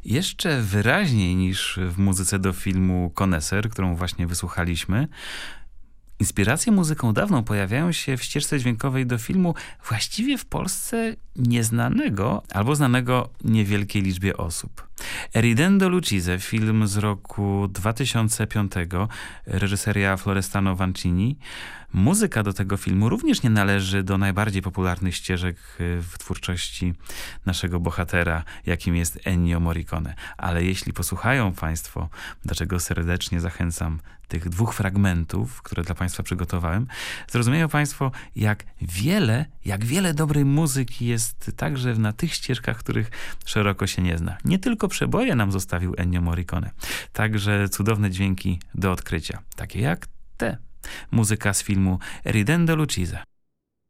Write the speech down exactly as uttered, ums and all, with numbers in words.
Jeszcze wyraźniej niż w muzyce do filmu Koneser, którą właśnie wysłuchaliśmy, inspiracje muzyką dawną pojawiają się w ścieżce dźwiękowej do filmu właściwie w Polsce nieznanego albo znanego niewielkiej liczbie osób. Eridendo Lucise, film z roku dwa tysiące piątego, reżyseria Florestano Vancini. Muzyka do tego filmu również nie należy do najbardziej popularnych ścieżek w twórczości naszego bohatera, jakim jest Ennio Morricone. Ale jeśli posłuchają Państwo, do czego serdecznie zachęcam, tych dwóch fragmentów, które dla Państwa przygotowałem, zrozumieją Państwo, jak wiele, jak wiele dobrej muzyki jest także na tych ścieżkach, których szeroko się nie zna. Nie tylko przeboje nam zostawił Ennio Morricone, także cudowne dźwięki do odkrycia, takie jak te. Muzyka z filmu Eridendo Lucise.